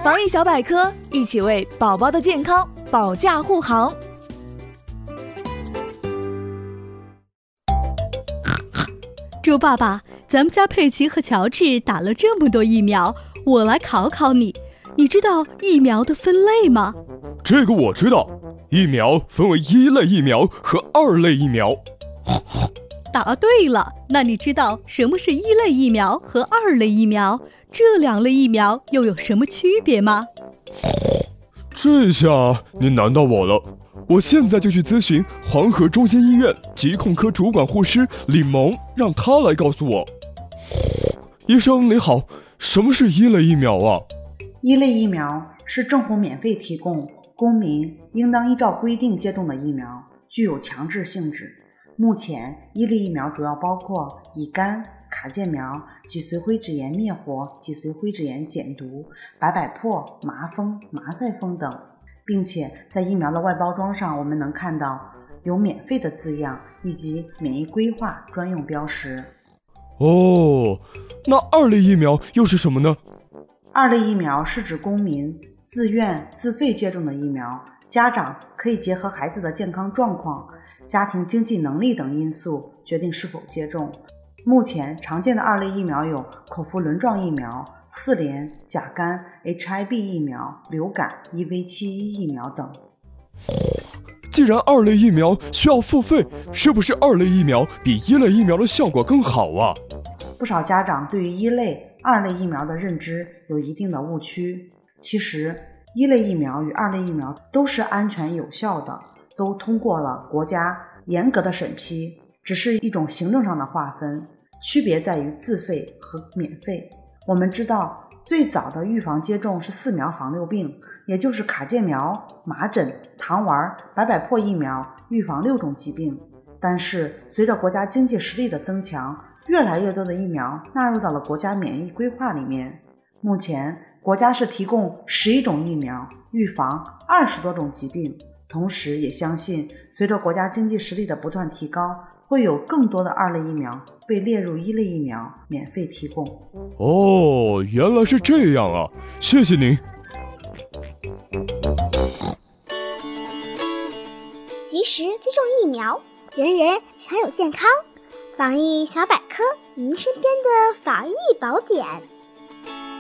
防疫小百科，一起为宝宝的健康保驾护航。 猪爸爸，咱们家佩奇和乔治打了这么多疫苗，我来考考你，你知道疫苗的分类吗？ 这个我知道，疫苗分为一类疫苗和二类疫苗。 答对了，那你知道什么是一类疫苗和二类疫苗？这两类疫苗又有什么区别吗？ 这下你难到我了，我现在就去咨询黄河中心医院疾控科主管护士李萌，让他来告诉我。医生你好，什么是一类疫苗啊？ 一类疫苗是政府免费提供，公民应当依照规定接种的疫苗，具有强制性质。目前一类疫苗主要包括乙肝、卡介苗、脊髓灰质炎灭活、脊髓灰质炎减毒、白百破、麻风、麻赛风等，并且在疫苗的外包装上我们能看到有免费的字样以及免疫规划专用标识。 哦，那二类疫苗又是什么呢？ 二类疫苗是指公民自愿自费接种的疫苗，家长可以结合孩子的健康状况、家庭经济能力等因素决定是否接种。目前常见的二类疫苗有口服轮状疫苗、4联、甲肝、HIV 疫苗、流感、EV71 疫苗等。 既然二类疫苗需要付费，是不是二类疫苗比一类疫苗的效果更好啊？ 不少家长对于一类、二类疫苗的认知有一定的误区。其实一类疫苗与二类疫苗都是安全有效的，都通过了国家严格的审批，只是一种行政上的划分，区别在于自费和免费。我们知道最早的预防接种是4苗防6病，也就是卡介苗、麻疹、糖丸、白百破疫苗，预防6种疾病。但是随着国家经济实力的增强，越来越多的疫苗纳入到了国家免疫规划里面。目前国家是提供11种疫苗，预防20多种疾病。同时也相信随着国家经济实力的不断提高，会有更多的二类疫苗被列入一类疫苗免费提供。 哦，原来是这样啊，谢谢您。 及时接种疫苗，人人享有健康。防疫小百科，您身边的防疫宝典。